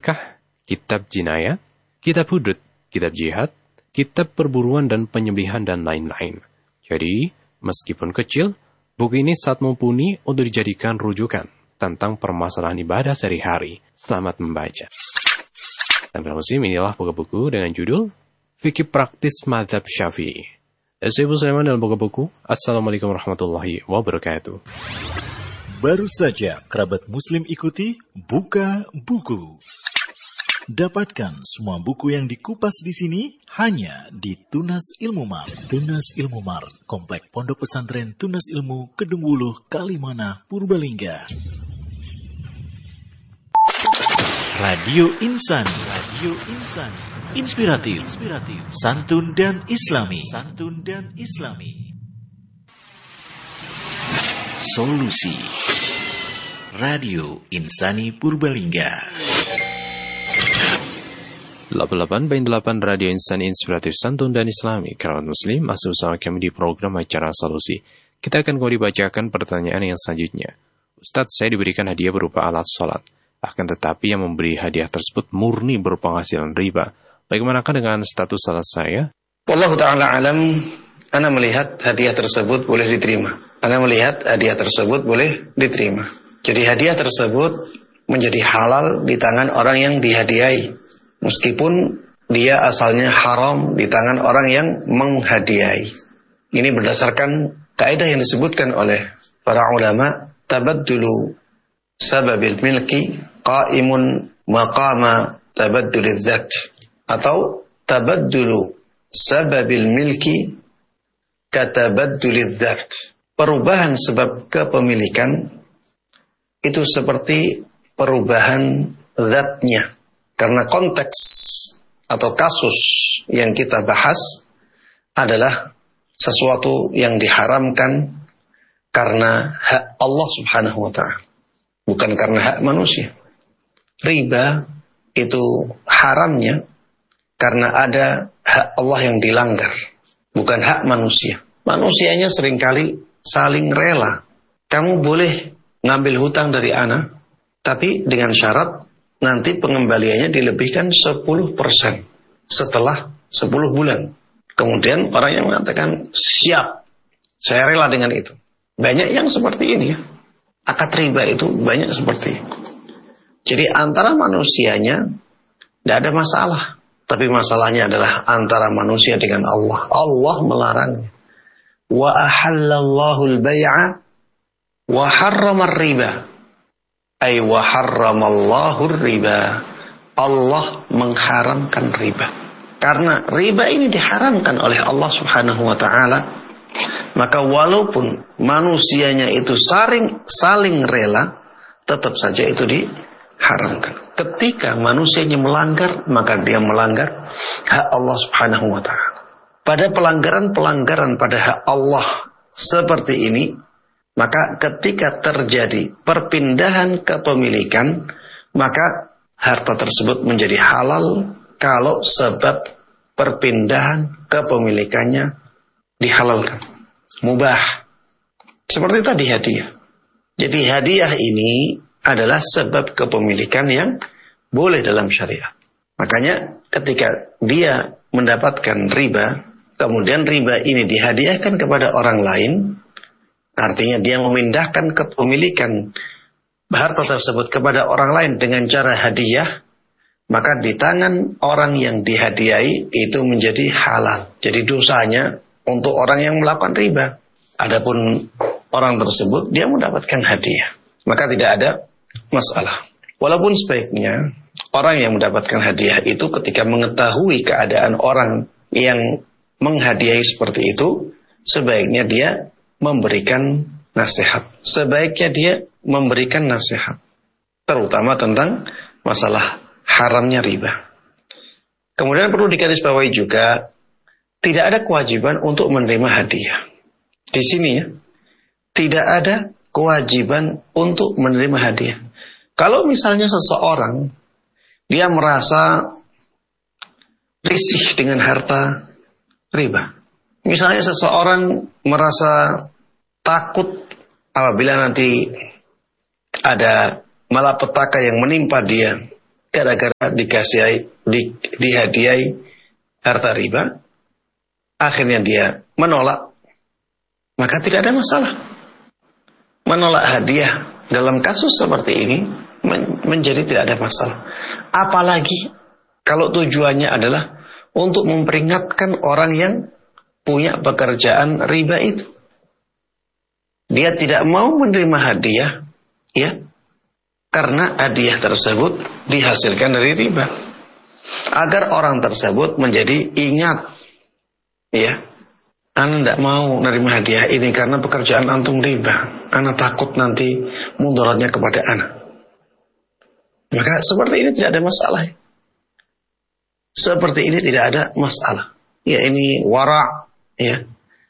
fiqh, kitab jinayat, kitab hudud, kitab jihad, kitab perburuan dan penyembelihan, dan lain-lain. Jadi, meskipun kecil, buku ini sangat mumpuni untuk dijadikan rujukan tentang permasalahan ibadah sehari-hari. Selamat membaca. Dan para muslim, inilah buku-buku dengan judul Fikih Praktis Mazhab Syafi'i. Saya Ibu Sulaiman dalam buku-buku. Assalamualaikum warahmatullahi wabarakatuh. Baru saja kerabat muslim ikuti Buka Buku. Dapatkan semua buku yang dikupas di sini hanya di Tunas Ilmu Mart. Tunas Ilmu Mart, Komplek Pondok Pesantren Tunas Ilmu, Kedung Wuluh, Kalimana, Purbalingga. Radio Insani. Radio Insani. Inspiratif, santun dan Islami. Solusi. Radio Insani Purbalingga. 88.8 Radio Insani Inspiratif, Santun dan Islami. Kerabat muslim, masih bersama kami di program acara Solusi. Kita akan kembali bacakan pertanyaan yang selanjutnya. Ustadz, saya diberikan hadiah berupa alat sholat. Akan tetapi yang memberi hadiah tersebut murni berupa penghasilan riba. Bagaimanakah dengan status salat saya? Wallahu ta'ala alam, ana melihat hadiah tersebut boleh diterima. Jadi hadiah tersebut menjadi halal di tangan orang yang dihadiahi. Meskipun dia asalnya haram di tangan orang yang menghadiahi. Ini berdasarkan kaidah yang disebutkan oleh para ulama, tabaddulu sababil milki qaimun maqama tabaddulil dzat. Atau tabaddulu sababil milki katabaddulil dzat. Perubahan sebab kepemilikan itu seperti perubahan zatnya. Karena konteks atau kasus yang kita bahas adalah sesuatu yang diharamkan karena hak Allah Subhanahu wa ta'ala, bukan karena hak manusia. Riba itu haramnya karena ada hak Allah yang dilanggar, bukan hak manusia. Manusianya seringkali saling rela. Kamu boleh ngambil hutang dari ana, tapi dengan syarat nanti pengembaliannya dilebihkan 10% setelah 10 bulan. Kemudian orang yang mengatakan, siap, saya rela dengan itu. Banyak yang seperti ini ya. Akad riba itu banyak seperti itu. Jadi antara manusianya tidak ada masalah. Tapi masalahnya adalah antara manusia dengan Allah. Allah melarangnya. Wa ahallallahu al-bay'a wa harrama ar-riba. Ay wa harramallahu ar-riba. Allah mengharamkan riba. Karena riba ini diharamkan oleh Allah Subhanahu wa ta'ala, maka walaupun manusianya itu saling rela, tetap saja itu diharamkan. Ketika manusianya melanggar, maka dia melanggar hak Allah Subhanahu wa ta'ala. Pada pelanggaran-pelanggaran pada hak Allah seperti ini, maka ketika terjadi perpindahan kepemilikan, maka harta tersebut menjadi halal kalau sebab perpindahan kepemilikannya dihalalkan. Mubah. Seperti tadi hadiah. Jadi hadiah ini adalah sebab kepemilikan yang boleh dalam syariat. Makanya ketika dia mendapatkan riba, kemudian riba ini dihadiahkan kepada orang lain, artinya dia memindahkan kepemilikan harta tersebut kepada orang lain dengan cara hadiah, maka di tangan orang yang dihadiahi itu menjadi halal. Jadi dosanya untuk orang yang melakukan riba. Adapun orang tersebut dia mendapatkan hadiah, maka tidak ada masalah. Walaupun sebaiknya orang yang mendapatkan hadiah itu ketika mengetahui keadaan orang yang menghadiahi seperti itu, sebaiknya dia memberikan nasihat. Sebaiknya dia memberikan nasihat, terutama tentang masalah haramnya riba. Kemudian perlu digarisbawahi juga, tidak ada kewajiban untuk menerima hadiah. Di sini ya, tidak ada kewajiban untuk menerima hadiah. Kalau misalnya seseorang dia merasa risih dengan harta riba. Misalnya seseorang merasa takut apabila nanti ada malapetaka yang menimpa dia gara-gara dihadiahi harta riba, akhirnya dia menolak, maka tidak ada masalah. Menolak hadiah dalam kasus seperti ini menjadi tidak ada masalah. Apalagi kalau tujuannya adalah untuk memperingatkan orang yang punya pekerjaan riba itu. Dia tidak mau menerima hadiah, ya, karena hadiah tersebut dihasilkan dari riba. Agar orang tersebut menjadi ingat, ya, ana tidak mau menerima hadiah ini karena pekerjaan antum riba. Ana takut nanti mudaratnya kepada ana. Maka seperti ini tidak ada masalah. Seperti ini tidak ada masalah. Ya, ini wara', ya,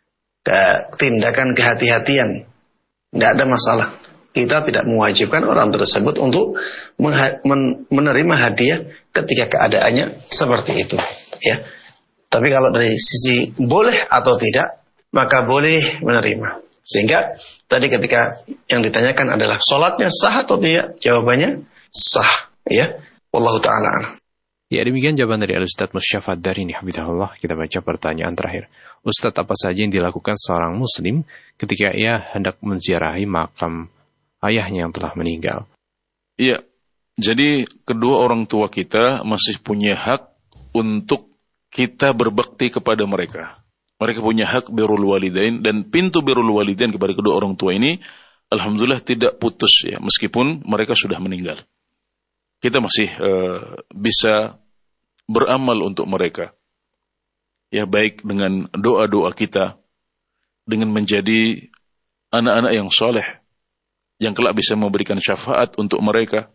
tindakan kehati-hatian. Tidak ada masalah. Kita tidak mewajibkan orang tersebut untuk menerima hadiah ketika keadaannya seperti itu, ya. Tapi kalau dari sisi boleh atau tidak, maka boleh menerima. Sehingga tadi ketika yang ditanyakan adalah sholatnya sah atau tidak, jawabannya sah, ya. Wallahu ta'ala a'lam. Ya, demikian jawaban dari Al-Ustadz Musyafat Darini Hafidhahullah. Kita baca pertanyaan terakhir. Ustadz, apa saja yang dilakukan seorang muslim ketika ia hendak menziarahi makam ayahnya yang telah meninggal? Iya, jadi kedua orang tua kita masih punya hak untuk kita berbakti kepada mereka. Mereka punya hak birrul walidain, dan pintu birrul walidain kepada kedua orang tua ini alhamdulillah tidak putus, ya, meskipun mereka sudah meninggal. Kita masih bisa beramal untuk mereka. Ya, baik dengan doa-doa kita, dengan menjadi anak-anak yang soleh, yang kelak bisa memberikan syafaat untuk mereka.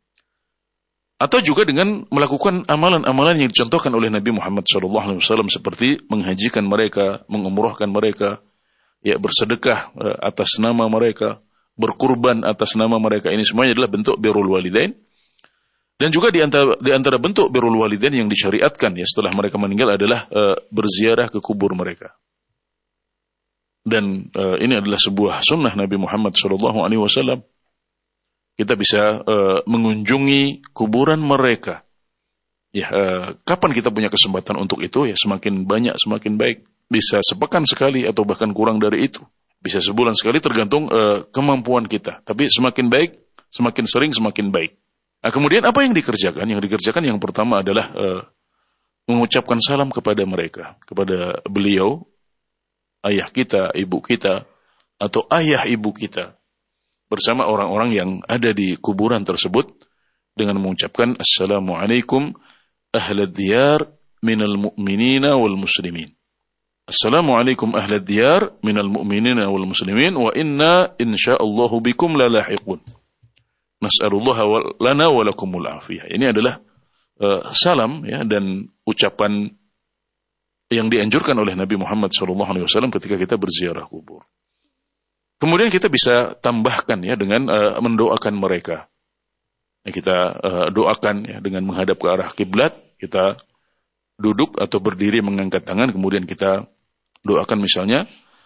Atau juga dengan melakukan amalan-amalan yang dicontohkan oleh Nabi Muhammad SAW, seperti menghajikan mereka, mengumrohkan mereka, ya, bersedekah atas nama mereka, berkurban atas nama mereka. Ini semuanya adalah bentuk birrul walidain. Dan juga di antara bentuk birrul walidain yang disyariatkan, ya, setelah mereka meninggal adalah berziarah ke kubur mereka. Dan ini adalah sebuah sunnah Nabi Muhammad SAW. Kita bisa mengunjungi kuburan mereka. Ya, kapan kita punya kesempatan untuk itu? Ya, semakin banyak semakin baik. Bisa sepekan sekali atau bahkan kurang dari itu. Bisa sebulan sekali, tergantung kemampuan kita. Tapi semakin baik, semakin sering semakin baik. Nah, kemudian apa yang dikerjakan? Yang dikerjakan yang pertama adalah mengucapkan salam kepada mereka, kepada beliau, ayah kita, ibu kita, atau ayah ibu kita, bersama orang-orang yang ada di kuburan tersebut, dengan mengucapkan Assalamualaikum ahlad diyar minal mu'minina wal muslimin. Assalamualaikum ahlad diyar minal mu'minina wal muslimin, wa inna insya'allahu bikum lalahiqun. Nas'alullah lana wa lakumul afiyah. Ini adalah salam, ya, dan ucapan yang dianjurkan oleh Nabi Muhammad SAW ketika kita berziarah kubur. Kemudian kita bisa tambahkan, ya, dengan mendoakan mereka. Ya, kita doakan, ya, dengan menghadap ke arah kiblat. Kita duduk atau berdiri mengangkat tangan, kemudian kita doakan misalnya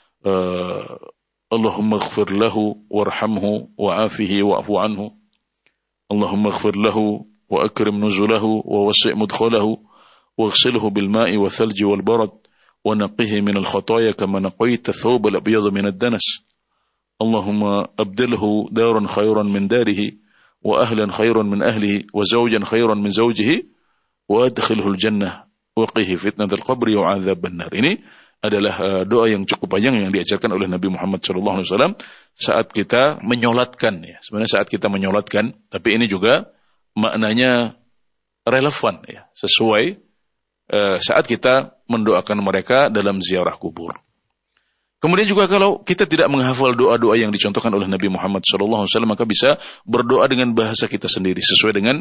Allahumma ighfir lahu warhamhu wa'afihi wa'fu anhu. Allahumma ighfir lahu wa akrim nuzulahu wa wasi' mudkhalahu waghsilhu bil ma'i wa thalji wal barad wa naqqihi min al khataaya kama naqaita thawb al abyad min ad danas. Allahumma abdilhu daran khairan min darihi wa ahlan khairan min ahlihi wa zawjan khairan min zawjihi wa adkhilhu al jannah wa qihi fitnatal qabri wa 'adzaban nar. Ini adalah doa yang cukup panjang yang diajarkan oleh Nabi Muhammad SAW saat kita menyolatkan, ya. Sebenarnya saat kita menyolatkan, tapi ini juga maknanya relevan, ya, sesuai saat kita mendoakan mereka dalam ziarah kubur. Kemudian juga kalau kita tidak menghafal doa-doa yang dicontohkan oleh Nabi Muhammad SAW, maka bisa berdoa dengan bahasa kita sendiri sesuai dengan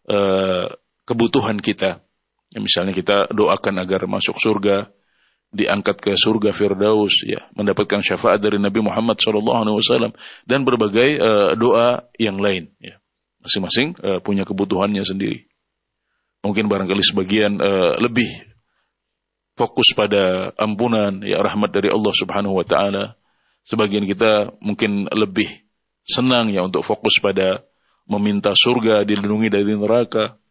kebutuhan kita. Ya, misalnya kita doakan agar masuk surga, diangkat ke surga Firdaus, ya, mendapatkan syafaat dari Nabi Muhammad SAW, dan berbagai doa yang lain, ya. Masing-masing punya kebutuhannya sendiri. Mungkin barangkali sebagian lebih fokus pada ampunan, ya, rahmat dari Allah Subhanahu wa taala. Sebagian kita mungkin lebih senang, ya, untuk fokus pada meminta surga, dilindungi dari neraka.